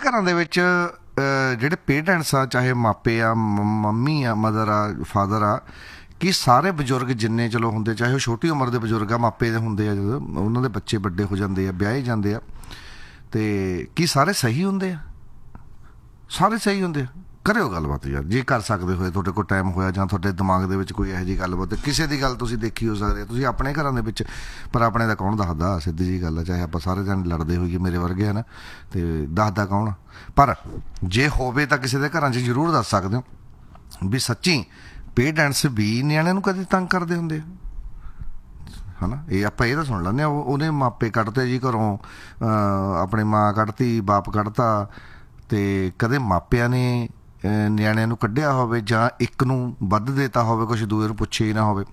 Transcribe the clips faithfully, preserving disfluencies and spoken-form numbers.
ਘਰਾਂ ਦੇ ਵਿੱਚ ਜਿਹੜੇ ਪੇਰੈਂਟਸ ਆ, ਚਾਹੇ ਮਾਪੇ ਆ, ਮੰਮੀ ਆ, ਮਦਰ ਆ, ਫਾਦਰ ਆ, ਕਿ ਸਾਰੇ ਬਜ਼ੁਰਗ ਜਿੰਨੇ ਚਲੋ ਹੁੰਦੇ, ਚਾਹੇ ਉਹ ਛੋਟੀ ਉਮਰ ਦੇ ਬਜ਼ੁਰਗ ਆ, ਮਾਪੇ ਦੇ ਹੁੰਦੇ ਆ, ਜਦੋਂ ਉਹਨਾਂ ਦੇ ਬੱਚੇ ਵੱਡੇ ਹੋ ਜਾਂਦੇ ਆ, ਵਿਆਹੇ ਜਾਂਦੇ ਆ, ਅਤੇ ਕੀ ਸਾਰੇ ਸਹੀ ਹੁੰਦੇ ਆ? ਸਾਰੇ ਸਹੀ ਹੁੰਦੇ ਆ? ਕਰਿਓ ਗੱਲਬਾਤ ਯਾਰ, ਜੇ ਕਰ ਸਕਦੇ ਹੋਏ, ਤੁਹਾਡੇ ਕੋਲ ਟਾਈਮ ਹੋਇਆ, ਜਾਂ ਤੁਹਾਡੇ ਦਿਮਾਗ ਦੇ ਵਿੱਚ ਕੋਈ ਇਹੋ ਜਿਹੀ ਗੱਲਬਾਤ, ਕਿਸੇ ਦੀ ਗੱਲ ਤੁਸੀਂ ਦੇਖੀ ਹੋ ਸਕਦੀ ਹੈ, ਤੁਸੀਂ ਆਪਣੇ ਘਰਾਂ ਦੇ ਵਿੱਚ, ਪਰ ਆਪਣੇ ਦਾ ਕੌਣ ਦੱਸਦਾ? ਸਿੱਧੀ ਜਿਹੀ ਗੱਲ ਆ, ਚਾਹੇ ਆਪਾਂ ਸਾਰੇ ਜਣੇ ਲੜਦੇ ਹੋਈਏ ਮੇਰੇ ਵਰਗੇ ਹੈ ਨਾ, ਅਤੇ ਦੱਸਦਾ ਕੌਣ? ਪਰ ਜੇ ਹੋਵੇ ਤਾਂ ਕਿਸੇ ਦੇ ਘਰਾਂ 'ਚ ਜ਼ਰੂਰ ਦੱਸ ਸਕਦੇ ਹੋ ਵੀ ਸੱਚੀ ਪੇਰੈਂਟਸ ਵੀ ਨਿਆਣਿਆਂ ਨੂੰ ਕਦੇ ਤੰਗ ਕਰਦੇ ਹੁੰਦੇ ਹੈ ਨਾ। ਇਹ ਆਪਾਂ ਇਹ ਤਾਂ ਸੁਣ ਲੈਂਦੇ ਹਾਂ, ਉਹਨੇ ਮਾਪੇ ਕੱਢਤੇ ਜੀ ਘਰੋਂ, ਆਪਣੇ ਮਾਂ ਕੱਢਤੀ, ਬਾਪ ਕੱਢਤਾ, ਅਤੇ ਕਦੇ ਮਾਪਿਆਂ ਨੇ ਨਿਆਣਿਆਂ ਨੂੰ ਕੱਢਿਆ ਹੋਵੇ, ਜਾਂ ਇੱਕ ਨੂੰ ਵੱਧ ਦੇਤਾ ਹੋਵੇ, ਕੁਛ ਦੂਏ ਨੂੰ ਪੁੱਛੇ ਹੀ ਨਾ ਹੋਵੇ।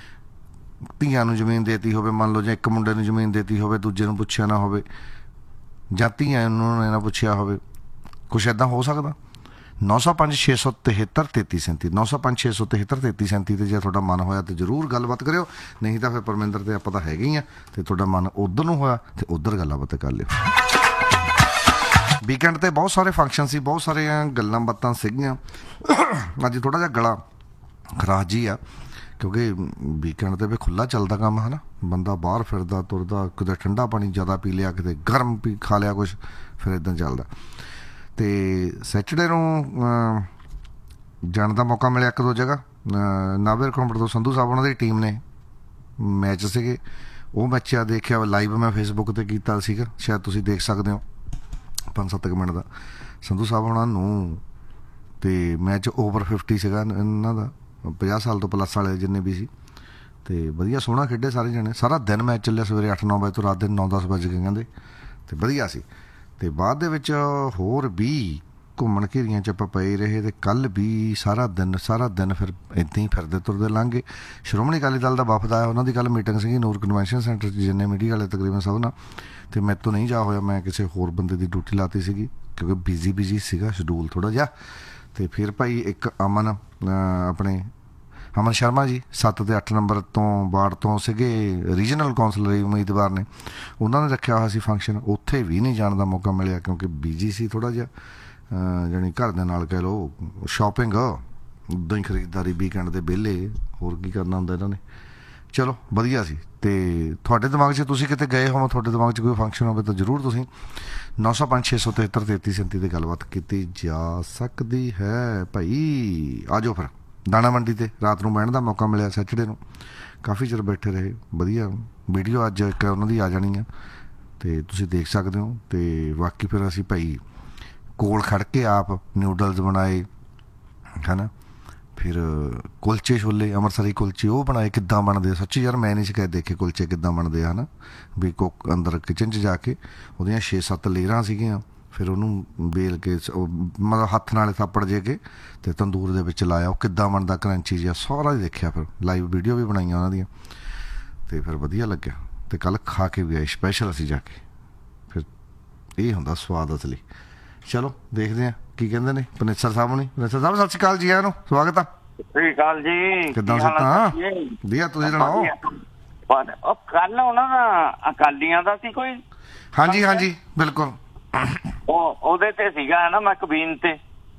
ਧੀਆਂ ਨੂੰ ਜ਼ਮੀਨ ਦੇਤੀ ਹੋਵੇ, ਮੰਨ ਲਓ, ਜਾਂ ਇੱਕ ਮੁੰਡੇ ਨੂੰ ਜ਼ਮੀਨ ਦੇਤੀ ਹੋਵੇ, ਦੂਜੇ ਨੂੰ ਪੁੱਛਿਆ ਨਾ ਹੋਵੇ, ਜਾਂ ਧੀਆਂ ਨੂੰ ਨਾ ਪੁੱਛਿਆ ਹੋਵੇ, ਕੁਛ ਇੱਦਾਂ ਹੋ ਸਕਦਾ? ਨੌ ਸੌ ਪੰਜ ਛੇ ਸੌ ਤਿਹੱਤਰ ਤੇਤੀ ਸੈਂਤੀ ਨੌ ਸੌ ਪੰਜ ਛੇ ਸੌ ਤਿਹੱਤਰ ਤੇਤੀ ਸੈਂਤੀ 'ਤੇ ਜੇ ਤੁਹਾਡਾ ਮਨ ਹੋਇਆ ਤਾਂ ਜ਼ਰੂਰ ਗੱਲਬਾਤ ਕਰਿਓ, ਨਹੀਂ ਤਾਂ ਫਿਰ ਪਰਮਿੰਦਰ 'ਤੇ ਆਪਾਂ ਤਾਂ ਹੈਗੇ ਹੀ ਆ, ਅਤੇ ਤੁਹਾਡਾ ਮਨ ਉੱਧਰ ਨੂੰ ਹੋਇਆ ਅਤੇ ਉੱਧਰ ਗੱਲਬਾਤ ਕਰ ਲਿਓ। ਵੀਕਐਂਡ 'ਤੇ ਬਹੁਤ ਸਾਰੇ ਫੰਕਸ਼ਨ ਸੀ, ਬਹੁਤ ਸਾਰੀਆਂ ਗੱਲਾਂ ਬਾਤਾਂ ਸੀਗੀਆਂ। ਅੱਜ ਥੋੜ੍ਹਾ ਜਿਹਾ ਗਲਾ ਖਰਾਜ ਜੀ ਆ, ਕਿਉਂਕਿ ਵੀਕਐਂਡ 'ਤੇ ਵੀ ਖੁੱਲ੍ਹਾ ਚੱਲਦਾ ਕੰਮ ਹੈ ਨਾ, ਬੰਦਾ ਬਾਹਰ ਫਿਰਦਾ ਤੁਰਦਾ, ਕਿਤੇ ਠੰਡਾ ਪਾਣੀ ਜ਼ਿਆਦਾ ਪੀ ਲਿਆ, ਕਿਤੇ ਗਰਮ ਪੀ ਖਾ ਲਿਆ ਕੁਛ, ਫਿਰ ਇੱਦਾਂ ਚੱਲਦਾ। ਅਤੇ ਸੈਚਰਡੇ ਨੂੰ ਜਾਣ ਦਾ ਮੌਕਾ ਮਿਲਿਆ ਇੱਕ ਦੋ ਜਗ੍ਹਾ। ਨਾਭੇ ਕੌਂਪਰ ਤੋਂ ਸੰਧੂ ਸਾਹਿਬ ਉਹਨਾਂ ਦੀ ਟੀਮ ਨੇ ਮੈਚ ਸੀਗੇ, ਉਹ ਮੈਚ ਆ ਦੇਖਿਆ ਲਾਈਵ, ਮੈਂ ਫੇਸਬੁੱਕ 'ਤੇ ਕੀਤਾ ਸੀਗਾ, ਸ਼ਾਇਦ ਤੁਸੀਂ ਦੇਖ ਸਕਦੇ ਹੋ, ਪੰਜ ਸੱਤ ਕੁ ਮਿੰਟ ਦਾ। ਸੰਧੂ ਸਾਹਿਬ ਉਹਨਾਂ ਨੂੰ, ਅਤੇ ਮੈਚ ਓਵਰ ਫਿਫਟੀ ਸੀਗਾ ਇਹਨਾਂ ਦਾ, ਪੰਜਾਹ ਸਾਲ ਤੋਂ ਪਲੱਸ ਵਾਲੇ ਜਿੰਨੇ ਵੀ ਸੀ, ਅਤੇ ਵਧੀਆ ਸੋਹਣਾ ਖੇਡੇ ਸਾਰੇ ਜਣੇ। ਸਾਰਾ ਦਿਨ ਮੈਚ ਚੱਲਿਆ, ਸਵੇਰੇ ਅੱਠ ਨੌ ਵਜੇ ਤੋਂ ਰਾਤ ਦੇ ਨੌ ਦਸ ਵਜੇ ਗਏ ਕਹਿੰਦੇ, ਅਤੇ ਵਧੀਆ ਸੀ। ਅਤੇ ਬਾਅਦ ਦੇ ਵਿੱਚ ਹੋਰ ਵੀ ਘੁੰਮਣ ਘੇਰੀਆਂ 'ਚ ਆਪਾਂ ਪਏ ਰਹੇ, ਅਤੇ ਕੱਲ੍ਹ ਵੀ ਸਾਰਾ ਦਿਨ ਸਾਰਾ ਦਿਨ ਫਿਰ ਇੱਦਾਂ ਹੀ ਫਿਰਦੇ ਤੁਰਦੇ ਲੰਘ ਗਏ। ਸ਼੍ਰੋਮਣੀ ਅਕਾਲੀ ਦਲ ਦਾ ਵਫਦ ਆਇਆ, ਉਹਨਾਂ ਦੀ ਕੱਲ੍ਹ ਮੀਟਿੰਗ ਸੀਗੀ ਨੂਰ ਕਨਵੈਨਸ਼ਨ ਸੈਂਟਰ 'ਚ, ਜਿੰਨੇ ਮੀਡੀਆ ਵਾਲੇ ਤਕਰੀਬਨ ਸਭ ਨਾਲ, ਅਤੇ ਮੇਰੇ ਤੋਂ ਨਹੀਂ ਜਾ ਹੋਇਆ, ਮੈਂ ਕਿਸੇ ਹੋਰ ਬੰਦੇ ਦੀ ਡਿਊਟੀ ਲਾਤੀ ਸੀਗੀ, ਕਿਉਂਕਿ ਬਿਜ਼ੀ ਬਿਜ਼ੀ ਸੀਗਾ ਸ਼ਡਿਊਲ ਥੋੜ੍ਹਾ ਜਿਹਾ। ਅਤੇ ਫਿਰ ਭਾਈ ਇੱਕ ਅਮਨ, ਆਪਣੇ ਅਮਨ ਸ਼ਰਮਾ ਜੀ, ਸੱਤ ਅਤੇ ਅੱਠ ਨੰਬਰ ਤੋਂ ਵਾਰਡ ਤੋਂ ਸੀਗੇ, ਰੀਜਨਲ ਕੌਂਸਲਰ ਉਮੀਦਵਾਰ ਨੇ, ਉਹਨਾਂ ਨੇ ਰੱਖਿਆ ਹੋਇਆ ਸੀ ਫੰਕਸ਼ਨ, ਉੱਥੇ ਵੀ ਨਹੀਂ ਜਾਣ ਦਾ ਮੌਕਾ ਮਿਲਿਆ, ਕਿਉਂਕਿ ਬਿਜ਼ੀ ਸੀ ਥੋੜ੍ਹਾ ਜਿਹਾ, ਜਾਣੀ ਘਰ ਦੇ ਨਾਲ ਕਹਿ ਲਓ ਸ਼ੋਪਿੰਗ, ਉੱਦਾਂ ਹੀ ਖਰੀਦਦਾਰੀ, ਵੀਕਐਂਡ ਦੇ ਵਿਹਲੇ, ਹੋਰ ਕੀ ਕਰਨਾ ਹੁੰਦਾ ਇਹਨਾਂ ਨੇ। ਚਲੋ ਵਧੀਆ ਸੀ। ਅਤੇ ਤੁਹਾਡੇ ਦਿਮਾਗ 'ਚ ਤੁਸੀਂ ਕਿਤੇ ਗਏ ਹੋ, ਤੁਹਾਡੇ ਦਿਮਾਗ 'ਚ ਕੋਈ ਫੰਕਸ਼ਨ ਹੋਵੇ ਤਾਂ ਜ਼ਰੂਰ ਤੁਸੀਂ ਨੌ ਸੌ ਪੰਜ ਛੇ ਸੌ ਤਿਹੱਤਰ ਤੇਤੀ ਸੈਂਤੀ 'ਤੇ ਗੱਲਬਾਤ ਕੀਤੀ ਜਾ ਸਕਦੀ ਹੈ ਭਾਈ। ਆ ਜਾਓ ਫਿਰ ਦਾਣਾ ਮੰਡੀ 'ਤੇ, ਰਾਤ ਨੂੰ ਬਹਿਣ ਦਾ ਮੌਕਾ ਮਿਲਿਆ ਸੈਚਰਡੇ ਨੂੰ, ਕਾਫੀ ਚਿਰ ਬੈਠੇ ਰਹੇ, ਵਧੀਆ ਵੀਡੀਓ ਅੱਜ ਇੱਕ ਉਹਨਾਂ ਦੀ ਆ ਜਾਣੀ ਆ, ਅਤੇ ਤੁਸੀਂ ਦੇਖ ਸਕਦੇ ਹੋ। ਅਤੇ ਬਾਕੀ ਫਿਰ ਅਸੀਂ ਭਾਈ ਕੋਲ ਖੜ੍ਹ ਕੇ ਆਪ ਨਿਊਡਲਸ ਬਣਾਏ ਹੈ ਨਾ, ਫਿਰ ਕੁਲਚੇ ਛੋਲੇ, ਅੰਮ੍ਰਿਤਸਰੀ ਕੁਲਚੇ ਉਹ ਬਣਾਏ, ਕਿੱਦਾਂ ਬਣਦੇ ਸੱਚੀ ਯਾਰ, ਮੈਂ ਨਹੀਂ ਸ਼ਿਕਾਇਤ ਦੇਖੇ ਕੁਲਚੇ ਕਿੱਦਾਂ ਬਣਦੇ ਆ ਹੈ ਨਾ, ਵੀ ਕੁੱਕ ਅੰਦਰ ਕਿਚਨ 'ਚ ਜਾ ਕੇ, ਉਹਦੀਆਂ ਛੇ ਸੱਤ ਲੇਅਰਾਂ ਸੀਗੀਆਂ, ਫਿਰ ਉਹਨੂੰ ਵੇਲ ਕੇ ਮਤਲਬ ਹੱਥ ਨਾਲ ਥਾਪੜ ਜੇ ਕੇ, ਅਤੇ ਤੰਦੂਰ ਦੇ ਵਿੱਚ ਲਾਇਆ, ਉਹ ਕਿੱਦਾਂ ਬਣਦਾ ਕਰੰਚੀ ਜਿਹਾ, ਸਾਰਾ ਹੀ ਦੇਖਿਆ, ਫਿਰ ਲਾਈਵ ਵੀਡੀਓ ਵੀ ਬਣਾਈਆਂ ਉਹਨਾਂ ਦੀਆਂ, ਅਤੇ ਫਿਰ ਵਧੀਆ ਲੱਗਿਆ। ਅਤੇ ਕੱਲ੍ਹ ਖਾ ਕੇ ਵੀ ਆਏ ਸਪੈਸ਼ਲ ਅਸੀਂ ਜਾ ਕੇ, ਫਿਰ ਇਹ ਹੁੰਦਾ ਸਵਾਦ ਅਸਲੀ। ਚਲੋ ਦੇਖਦੇ ਹਾਂ ਕੀ ਕਹਿੰਦੇ ਨੇ ਪਨੇਸਰ ਸਾਹਿਬ ਨੇ। ਪਨੇਸਰ ਸਾਹਿਬ ਸਤਿ ਸ਼੍ਰੀ ਅਕਾਲ ਜੀ, ਆਇਆਂ ਨੂੰ ਸਵਾਗਤ ਆ। ਸਤਿ ਸ਼੍ਰੀ ਅਕਾਲ ਜੀ, ਕਿੱਦਾਂ ਸਿੱਧਾ? ਵਧੀਆ, ਤੁਸੀਂ ਸੁਣਾਓ? ਉਹ ਕੱਲ ਉਹਨਾਂ ਦਾ ਅਕਾਲੀਆਂ ਦਾ ਸੀ ਕੋਈ? ਹਾਂਜੀ ਹਾਂਜੀ ਬਿਲਕੁਲ, ਉਹ ਉਹਦੇ ਤੇ ਸੀਗਾ ਨਾ ਮੈਕਬੀਨ ਤੇ।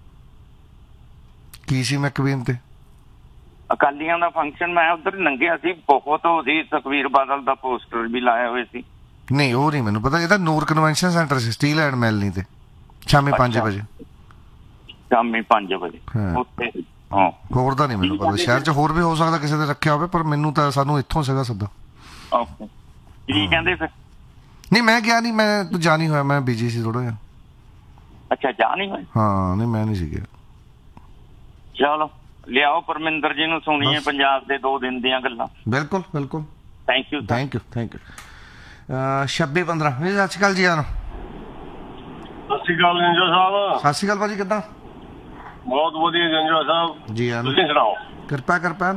ਕੀ ਸੀ ਮੈਕਬੀਨ ਤੇ? ਅਕਾਲੀਆਂ ਦਾ ਫੰਕਸ਼ਨ, ਮੈਂ ਉੱਧਰ ਲੰਘਿਆ ਸੀ, ਬਹੁਤ ਉਹਦੀ ਸੁਖਬੀਰ ਬਾਦਲ ਦਾ ਪੋਸਟਰ ਵੀ ਲਾਏ ਹੋਏ ਸੀ। ਨਹੀਂ ਉਹ ਨਹੀਂ ਮੈਨੂੰ ਪਤਾ, ਇਹ ਤਾਂ ਨੂਰ convention centre C, steel and ਮੈਲਨੀ ਤੇ, ਸ਼ਾਮੀ ਪੰਜ ਵਜੇ ਸ਼ਾਮੀ ਪੰਜ ਵਜੇ ਉੱਥੇ। ਹੋਰ ਦਾ ਨਹੀਂ ਮੈਨੂੰ ਪਤਾ, ਸ਼ਹਿਰ 'ਚ ਹੋਰ ਵੀ ਹੋ ਸਕਦਾ ਕਿਸੇ ਦੇ ਰੱਖਿਆ ਹੋਵੇ, ਪਰ ਮੈਨੂੰ ਤਾਂ ਸਾਨੂੰ ਇੱਥੋਂ ਸੀਗਾ ਸਿੱਧਾ। ਕੀ ਕਹਿੰਦੇ ਫਿਰ? ਨਹੀਂ ਮੈਂ ਗਿਆ ਨਹੀਂ, ਮੈਂ ਤੂੰ ਜਾ ਨਹੀਂ ਹੋਇਆ, ਮੈਂ ਬਿਜੀ ਸੀ ਥੋੜ੍ਹਾ ਜਿਹਾ। ਅੱਛਾ, ਜਾ ਨਹੀਂ ਹੋਇਆ? ਹਾਂ ਨਹੀਂ ਮੈਂ ਨਹੀਂ ਸੀ ਗਿਆ। ਚਲੋ ਲਿਆਓ ਪਰਮਿੰਦਰ ਜੀ ਨੂੰ, ਸੁਣੀਏ ਪੰਜਾਬ ਦੇ ਦੋ ਦਿਨ ਦੀਆਂ ਗੱਲਾਂ। ਬਿਲਕੁਲ ਬਿਲਕੁਲ, thank you thank you thank you. ਛੱਬੀ ਪੰਦਰਾਂ ਸਤਿ ਸ਼੍ਰੀ ਅਕਾਲ ਜੀ। ਆਨ ਸਤਿ ਸ਼੍ਰੀ ਅਕਾਲ ਜੰਜੋ ਸਾਹਿਬ। ਸਤਿ ਸ਼੍ਰੀ ਅਕਾਲ ਭਾਜੀ, ਕਿੱਦਾਂ? ਬਹੁਤ ਵਧੀਆ ਜੰਜੋ ਸਾਹਿਬ ਜੀ, ਆਨ ਤੁਸੀਂ ਸੁਣਾਓ? ਕਿਰਪਾ ਕਿਰਪਾ।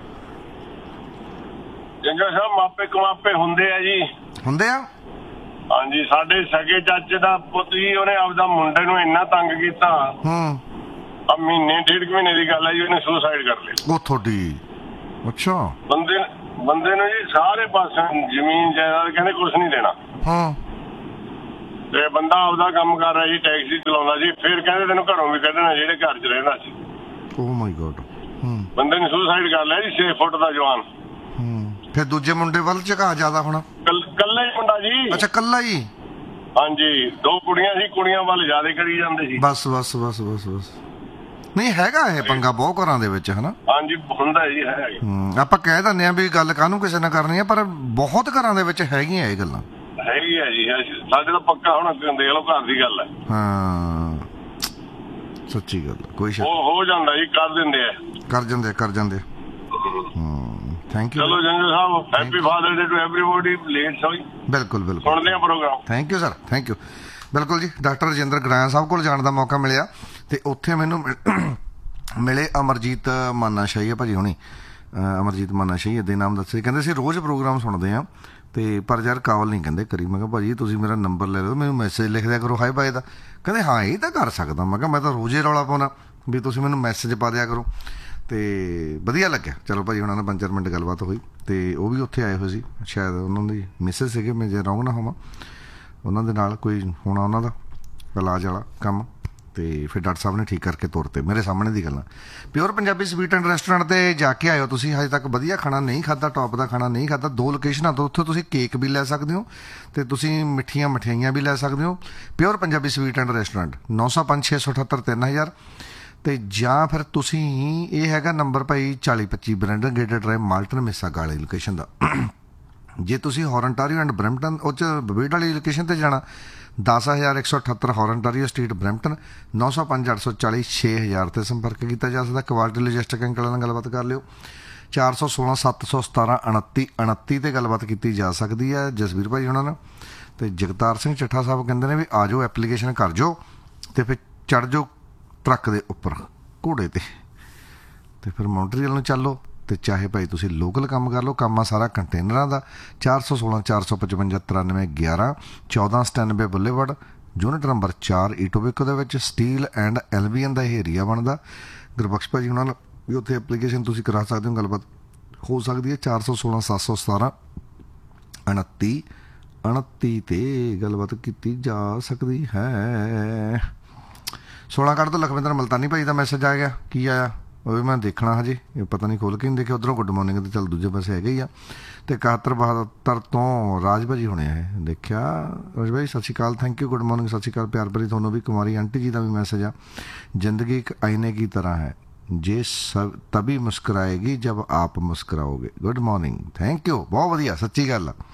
ਜੰਜੋ ਸਾਹਿਬ ਮਾਪੇ ਕਮਾਪੇ ਹੁੰਦੇ ਆ ਜੀ, ਹੁੰਦੇ ਆ। ਹਾਂਜੀ, ਸਾਡੇ ਸਗੇ ਚਾਚੇ ਦਾ ਪੁੱਤ ਜੀ, ਉਹਨੇ ਆਪਦਾ ਮੁੰਡੇ ਨੂੰ ਇੰਨਾ ਤੰਗ ਕੀਤਾ, ਹੂੰ ਆ ਮਹੀਨੇ ਡੇਢ ਮਹੀਨੇ ਦੀ ਗੱਲ ਹੈ ਜੀ, ਉਹਨੇ ਸੁਸਾਈਡ ਕਰ ਲਿਆ। ਉਹ ਤੁਹਾਡੀ? ਅੱਛਾ। ਬੰਦੇ ਬੰਦੇ ਨੂੰ ਜੀ ਸਾਰੇ ਪਾਸੇ ਜ਼ਮੀਨ ਜਾਇਦਾਦ ਕਹਿੰਦੇ ਕੁਛ ਨਹੀਂ ਦੇਣਾ। ਹਾਂ। ਤੇ ਬੰਦਾ ਆਪਦਾ ਕੰਮ ਕਰ ਰਿਹਾ ਜੀ, ਟੈਕਸੀ ਚਲਾਉਂਦਾ ਜੀ, ਫਿਰ ਕਹਿੰਦੇ ਤੈਨੂੰ ਘਰੋਂ ਵੀ ਕੱਢਣਾ ਜਿਹੜੇ ਘਰ 'ਚ ਰਹਿੰਦਾ ਸੀ। ਓ ਮਾਈ ਗॉड। ਹੂੰ ਬੰਦੇ ਨੇ ਸੁਸਾਈਡ ਕਰ ਲਿਆ ਜੀ, ਛੇ ਫੁੱਟ ਦਾ ਜਵਾਨ। ਹੂੰ ਫਿਰ ਦੂਜੇ ਮੁੰਡੇ ਵੱਲ ਝੁਕਾ ਜ਼ਿਆਦਾ ਹੋਣਾ। ਕੱਲਾ ਹੀ ਮੁੰਡਾ ਜੀ। ਅੱਛਾ ਕੱਲਾ ਹੀ। ਹਾਂਜੀ, ਦੋ ਕੁੜੀਆਂ ਸੀ, ਕੁੜੀਆਂ ਵੱਲ ਜ਼ਿਆਦਾ ਕਰੀ ਜਾਂਦੇ ਸੀ। ਬਸ ਬਸ ਬਸ ਬਸ ਬਸ ਨਹੀਂ ਹੈਗਾ ਇਹ ਪੰਗਾ ਬਹੁਤ ਘਰਾਂ ਦੇ ਵਿੱਚ ਹਨਾ। ਹਾਂਜੀ ਹੁੰਦਾ ਜੀ, ਹੈ। ਹੂੰ ਆਪਾਂ ਕਹਿ ਦਿੰਦੇ ਆ ਵੀ ਗੱਲ ਕਾਹਨੂੰ ਕਿਸੇ ਨਾਲ ਕਰਨੀ ਆ, ਪਰ ਬਹੁਤ ਘਰਾਂ ਦੇ ਵਿੱਚ ਹੈਗੀਆਂ ਇਹ ਗੱਲਾਂ। ਹੈਗੀ ਆ ਜੀ, ਸਾਡੇ ਤਾਂ ਪੱਕਾ ਹੁਣ ਦੇਖ ਲਓ ਘਰ ਦੀ ਗੱਲ ਹੈ। ਹਾਂ ਸੱਚੀ ਗੱਲ ਕੋਈ ਸ਼ੱਕ ਉਹ ਹੋ ਜਾਂਦਾ ਜੀ, ਕਰ ਦਿੰਦੇ ਆ, ਕਰ ਜਾਂਦੇ ਕਰ ਜਾਂਦੇ। ਹੂੰ ਥੈਂਕ ਯੂ। ਚਲੋ ਜੰਗਲ ਸਾਹਿਬ, happy father day to everybody. Late ਸੋਈ ਬਿਲਕੁਲ ਬਿਲਕੁਲ ਸੁਣਦੇ ਆ programme. Thank you sir, thank you. ਬਿਲਕੁਲ ਜੀ, ਡਾਕਟਰ ਰਜਿੰਦਰ ਗਰਾਇਆ ਸਾਹਿਬ ਕੋਲ ਜਾਣ ਦਾ ਮੌਕਾ ਮਿਲਿਆ ਤੇ ਉੱਥੇ ਮੈਨੂੰ ਮਿਲੇ ਅਮਰਜੀਤ ਮਾਨਾ ਸ਼ਾਹੀਆ ਭਾਜੀ ਹੁਣੀ। ਅਮਰਜੀਤ ਮਾਨਾ ਸ਼ਾਹੀਆ ਦੇ ਨਾਮ ਦੱਸੇ, ਕਹਿੰਦੇ ਸੀ ਰੋਜ਼ ਪ੍ਰੋਗਰਾਮ ਸੁਣਦੇ ਆ ਤੇ ਪਰ ਯਾਰ ਕਾਲ ਨਹੀਂ ਕਹਿੰਦੇ ਕਰੀ। ਮੈਂ ਕਿਹਾ ਭਾਜੀ ਤੁਸੀਂ ਮੇਰਾ ਨੰਬਰ ਲੈ ਲਓ, ਮੈਨੂੰ ਮੈਸੇਜ ਲਿਖ ਦਿਆ ਕਰੋ ਹਾਏ ਬਾਏ ਦਾ। ਕਹਿੰਦੇ ਹਾਂ ਇਹ ਤਾਂ ਕਰ ਸਕਦਾ। ਮੈਂ ਕਿਹਾ ਮੈਂ ਤਾਂ ਰੋਜ਼ੇ ਰੌਲਾ ਪਾਉਣਾ ਵੀ ਤੁਸੀਂ ਮੈਨੂੰ ਮੈਸੇਜ ਪਾ ਦਿਆ ਕਰੋ। ਤੇ ਵਧੀਆ ਲੱਗਿਆ। ਚਲੋ ਭਾਜੀ ਉਹਨਾਂ ਨਾਲ ਪੰਜ ਚਾਰ ਮਿੰਟ ਗੱਲਬਾਤ ਹੋਈ ਤੇ ਉਹ ਵੀ ਉੱਥੇ ਆਏ ਹੋਏ ਸੀ, ਸ਼ਾਇਦ ਉਹਨਾਂ ਦੀ ਮਿਸਿਸ ਸੀਗੇ, ਮੈਂ ਜੇ ਰੌਂਗ ਨਾ ਹੋਵਾਂ, ਉਹਨਾਂ ਦੇ ਨਾਲ ਕੋਈ ਹੋਣਾ ਉਹਨਾਂ ਦਾ ਇਲਾਜ ਵਾਲਾ ਕੰਮ। ਤੇ ਫਿਰ ਡਾਕਟਰ ਸਾਹਿਬ ਨੇ ਠੀਕ ਕਰਕੇ ਤੁਰਤੇ ਮੇਰੇ ਸਾਹਮਣੇ ਦੀ ਗੱਲਾਂ। Pure Punjabi sweet and restaurant 'ਤੇ ਜਾ ਕੇ ਆਇਓ ਤੁਸੀਂ, ਹਜੇ ਤੱਕ ਵਧੀਆ ਖਾਣਾ ਨਹੀਂ ਖਾਧਾ, ਟੌਪ ਦਾ ਖਾਣਾ ਨਹੀਂ ਖਾਧਾ। ਦੋ ਲੋਕੇਸ਼ਨਾਂ ਤੋਂ ਉੱਥੋਂ ਤੁਸੀਂ ਕੇਕ ਵੀ ਲੈ ਸਕਦੇ ਹੋ ਤੇ ਤੁਸੀਂ ਮਿੱਠੀਆਂ ਮਠਿਆਈਆਂ ਵੀ ਲੈ ਸਕਦੇ ਹੋ। Pure Punjabi sweet and restaurant ਨੌ ਸੌ ਪੰਜ ਛੇ ਸੌ ਅਠੱਤਰ ਤਿੰਨ ਹਜ਼ਾਰ। ਤੇ ਜਾਂ ਫਿਰ ਤੁਸੀਂ ਇਹ ਹੈਗਾ ਨੰਬਰ ਭਾਈ ਚਾਲੀ ਪੱਚੀ ਬਰੈਂਡਨ ਗੇਟਡ ਡਰਾਈਵ ਮਾਲਟਨ ਮਿਸਾਗਾ ਵਾਲੀ ਲੋਕੇਸ਼ਨ ਦਾ। ਜੇ ਤੁਸੀਂ ਹੌਰਨਟਾਰੀਓ ਐਂਡ ਬਰੈਂਪਟਨ ਉਹ 'ਚ ਬਵੇਡ ਵਾਲੀ ਲੋਕੇਸ਼ਨ 'ਤੇ ਜਾਣਾ, ਦਸ ਹਜ਼ਾਰ ਇੱਕ ਸੌ ਅਠੱਤਰ ਹੌਰਨਟਾਰੀਓ ਸਟਰੀਟ ਬਰੈਂਪਟਨ, ਨੌ ਸੌ ਪੰਜ ਅੱਠ ਸੌ ਚਾਲੀ ਛੇ ਹਜ਼ਾਰ 'ਤੇ ਸੰਪਰਕ ਕੀਤਾ ਜਾ ਸਕਦਾ। ਕੁਆਲਿਟੀ ਲੋਜਿਸਟਿਕ ਅੰਕਲ ਨਾਲ ਗੱਲਬਾਤ ਕਰ ਲਿਓ। ਚਾਰ ਸੌ ਸੋਲਾਂ ਸੱਤ ਸੌ ਸਤਾਰਾਂ ਉਣੱਤੀ ਉਣੱਤੀ 'ਤੇ ਗੱਲਬਾਤ ਕੀਤੀ ਜਾ ਸਕਦੀ ਹੈ ਜਸਵੀਰ ਭਾਈ ਉਹਨਾਂ ਨਾਲ। ਅਤੇ ਜਗਤਾਰ ਸਿੰਘ ਚੱਠਾ ਸਾਹਿਬ ਕਹਿੰਦੇ ਨੇ ਵੀ ਆ ਜਾਓ, ਐਪਲੀਕੇਸ਼ਨ ਕਰ ਜਾਓ ਅਤੇ ਫਿਰ ਚੜ੍ਹ ਜਾਓ ਟਰੱਕ ਦੇ ਉੱਪਰ ਘੋੜੇ 'ਤੇ ਅਤੇ ਫਿਰ ਮੌਂਟਰੀਅਲ ਨੂੰ ਚੱਲੋ। ਅਤੇ ਚਾਹੇ ਭਾਈ ਤੁਸੀਂ ਲੋਕਲ ਕੰਮ ਕਰ ਲਓ, ਕੰਮ ਆ ਸਾਰਾ ਕੰਟੇਨਰਾਂ ਦਾ। ਚਾਰ ਸੌ ਸੋਲਾਂ ਚਾਰ ਸੌ ਪਚਵੰਜਾ ਤਰਾਨਵੇਂ ਗਿਆਰਾਂ ਚੌਦਾਂ ਸਟੈਨਵੇ ਬੁੱਲੇਵਰਡ, ਯੂਨਿਟ ਨੰਬਰ ਚਾਰ ਈਟੋਬਿਕੋ ਦੇ ਵਿੱਚ ਸਟੀਲ ਐਂਡ ਐਲਬੀਐਨ ਦਾ ਇਹ ਏਰੀਆ ਬਣਦਾ। ਗੁਰਬਖਸ਼ ਭਾਜੀ ਉਹਨਾਂ ਨਾਲ ਵੀ ਉੱਥੇ ਐਪਲੀਕੇਸ਼ਨ ਤੁਸੀਂ ਕਰਾ ਸਕਦੇ ਹੋ, ਗੱਲਬਾਤ ਹੋ ਸਕਦੀ ਹੈ। ਚਾਰ ਸੌ ਸੋਲਾਂ ਸੱਤ ਸੌ ਸਤਾਰਾਂ ਉਣੱਤੀ ਉਣੱਤੀ 'ਤੇ ਗੱਲਬਾਤ ਕੀਤੀ ਜਾ ਸਕਦੀ ਹੈ। ਸੋਲਾਂ ਕੱਢ ਤੋਂ ਲਖਵਿੰਦਰ ਮਲਤਾਨੀ ਭਾਈ ਦਾ ਮੈਸੇਜ ਆ ਗਿਆ, ਕੀ ਆਇਆ ਉਹ ਵੀ ਮੈਂ ਦੇਖਣਾ ਹਜੇ, ਇਹ ਪਤਾ ਨਹੀਂ ਖੋਲ੍ਹ ਕੇ ਨਹੀਂ ਦੇਖਿਆ। ਉੱਧਰੋਂ ਗੁੱਡ ਮਾਰਨਿੰਗ ਤੇ ਚੱਲ ਦੂਜੇ ਪਾਸੇ ਹੈਗੇ ਹੀ ਆ। ਅਤੇ ਇਕਹੱਤਰ ਬਹੱਤਰ ਤੋਂ ਰਾਜ ਭਾਜੀ ਹੋਣੇ ਆ ਇਹ ਦੇਖਿਆ। ਰਾਜ ਭਾਈ ਸਤਿ ਸ਼੍ਰੀ ਅਕਾਲ, ਥੈਂਕ ਯੂ, ਗੁੱਡ ਮਾਰਨਿੰਗ, ਸਤਿ ਸ਼੍ਰੀ ਅਕਾਲ, ਪਿਆਰ ਭਰੀ ਤੁਹਾਨੂੰ ਵੀ। ਕੁਮਾਰੀ ਆਂਟੀ ਜੀ ਦਾ ਵੀ ਮੈਸੇਜ ਆ, ਜ਼ਿੰਦਗੀ ਇੱਕ ਆਈਨੇ ਕੀ ਤਰ੍ਹਾਂ ਹੈ, ਜੇ ਸਭ ਤभी ਮੁਸਕਰਾਏਗੀ ਜਬ ਆਪ ਮੁਸਕਰਾਓਗੇ। ਗੁੱਡ ਮਾਰਨਿੰਗ, ਥੈਂਕ ਯੂ, ਬਹੁਤ ਵਧੀਆ, ਸੱਚੀ ਗੱਲ ਆ।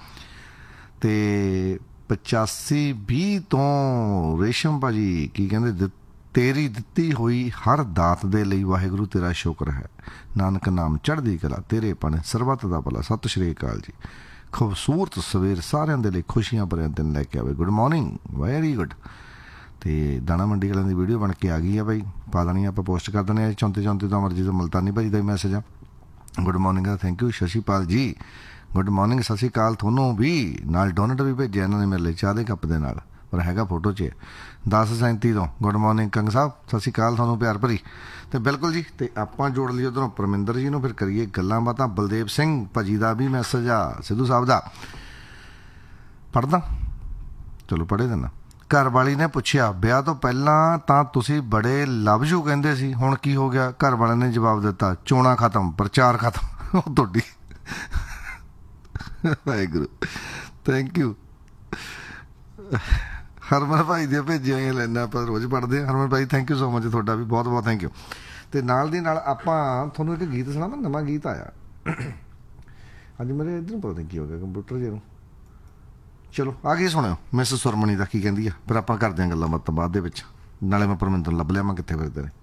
ਅਤੇ ਪਚਾਸੀ ਵੀਹ ਤੋਂ ਰੇਸ਼ਮ ਭਾਜੀ ਕੀ ਕਹਿੰਦੇ, ਤੇਰੀ ਦਿੱਤੀ ਹੋਈ ਹਰ ਦਾਤ ਦੇ ਲਈ ਵਾਹਿਗੁਰੂ ਤੇਰਾ ਸ਼ੁਕਰ ਹੈ, ਨਾਨਕ ਨਾਮ ਚੜ੍ਹਦੀ ਕਲਾ, ਤੇਰੇ ਪਣ ਸਰਬੱਤ ਦਾ ਭਲਾ, ਸਤਿ ਸ਼੍ਰੀ ਅਕਾਲ ਜੀ। ਖੂਬਸੂਰਤ ਸਵੇਰ ਸਾਰਿਆਂ ਦੇ ਲਈ ਖੁਸ਼ੀਆਂ ਭਰਿਆ ਦਿਨ ਲੈ ਕੇ ਆਵੇ। Good morning, very good. ਅਤੇ ਦਾਣਾ ਮੰਡੀ ਵਾਲਿਆਂ ਦੀ ਵੀਡੀਓ ਬਣ ਕੇ ਆ ਗਈ ਆ ਬਾਈ, ਪਾ ਦੇਣੀ ਆਪਾਂ, ਪੋਸਟ ਕਰ ਦਿੰਦੇ ਹਾਂ। ਚੌਂਤੀ ਚੌਂਤੀ ਤੋਂ ਅਮਰਜੀਤ ਮਲਤਾਨੀ ਭਾਜੀ ਦਾ ਵੀ ਮੈਸੇਜ ਆ, good morning the thank you. ਸ਼ਸ਼ੀਪਾਲ ਜੀ ਗੁੱਡ ਮਾਰਨਿੰਗ, ਸਤਿ ਸ਼੍ਰੀ ਅਕਾਲ ਤੁਹਾਨੂੰ ਵੀ। ਨਾਲ ਡੋਨਟ ਵੀ ਭੇਜਿਆ ਇਹਨਾਂ ਨੇ ਮੇਰੇ ਲਈ ਚਾਹ ਦੇ ਕੱਪ ਦੇ ਨਾਲ, ਪਰ ਹੈਗਾ ਫੋਟੋ 'ਚ। ਦਸ ਸੈਂਤੀ ਤੋਂ ਗੁੱਡ ਮਾਰਨਿੰਗ ਕੰਗ ਸਾਹਿਬ, ਸਤਿ ਸ਼੍ਰੀ ਅਕਾਲ ਤੁਹਾਨੂੰ ਪਿਆਰ ਭਰੀ। ਅਤੇ ਬਿਲਕੁਲ ਜੀ, ਅਤੇ ਆਪਾਂ ਜੋੜ ਲਈਏ ਉੱਧਰੋਂ ਪਰਮਿੰਦਰ ਜੀ ਨੂੰ, ਫਿਰ ਕਰੀਏ ਗੱਲਾਂ ਬਾਤਾਂ। ਬਲਦੇਵ ਸਿੰਘ ਭਾਜੀ ਦਾ ਵੀ ਮੈਸੇਜ ਆ, ਸਿੱਧੂ ਸਾਹਿਬ ਦਾ, ਪੜ੍ਹਦਾ ਚਲੋ ਪੜ੍ਹੇ ਦਿੰਦਾ। ਘਰ ਵਾਲੀ ਨੇ ਪੁੱਛਿਆ, ਵਿਆਹ ਤੋਂ ਪਹਿਲਾਂ ਤਾਂ ਤੁਸੀਂ ਬੜੇ ਲਵ ਯੂ ਕਹਿੰਦੇ ਸੀ, ਹੁਣ ਕੀ ਹੋ ਗਿਆ? ਘਰ ਵਾਲਿਆਂ ਨੇ ਜਵਾਬ ਦਿੱਤਾ, ਚੋਣਾਂ ਖਤਮ, ਪ੍ਰਚਾਰ ਖਤਮ। ਉਹ ਤੁਹਾਡੀ ਵਾਹਿਗੁਰੂ, ਥੈਂਕ ਯੂ। ਹਰਮਨ ਭਾਈ ਦੀਆਂ ਭੇਜੀਆਂ ਹੋਈਆਂ ਲੈਣਾ ਆਪਾਂ ਰੋਜ਼ ਪੜ੍ਹਦੇ ਹਾਂ। ਹਰਮਨ ਭਾਈ ਥੈਂਕ ਯੂ ਸੋ ਮਚ, ਤੁਹਾਡਾ ਵੀ ਬਹੁਤ ਬਹੁਤ ਥੈਂਕ ਯੂ। ਅਤੇ ਨਾਲ ਦੀ ਨਾਲ ਆਪਾਂ ਤੁਹਾਨੂੰ ਇੱਕ ਗੀਤ ਸੁਣਾਵਾਂ, ਨਵਾਂ ਗੀਤ ਆਇਆ ਅੱਜ ਮੇਰੇ ਇੱਧਰ ਨੂੰ, ਪਤਾ ਨਹੀਂ ਕੀ ਹੋ ਗਿਆ ਕੰਪਿਊਟਰ ਜੇ ਨੂੰ। ਚਲੋ ਆ ਕੇ ਸੁਣਿਓ ਮਿਸ ਸੁਰਮਣੀ ਦਾ ਕੀ ਕਹਿੰਦੀ ਆ, ਫਿਰ ਆਪਾਂ ਕਰਦੇ ਹਾਂ ਗੱਲਾਂ ਬਾਤਾਂ ਬਾਅਦ ਦੇ ਵਿੱਚ। ਨਾਲੇ ਮੈਂ ਪਰਮਿੰਦਰ ਲੱਭ ਲਿਆ, ਮੈਂ ਕਿੱਥੇ ਫਿਰਦੇ ਨੇ।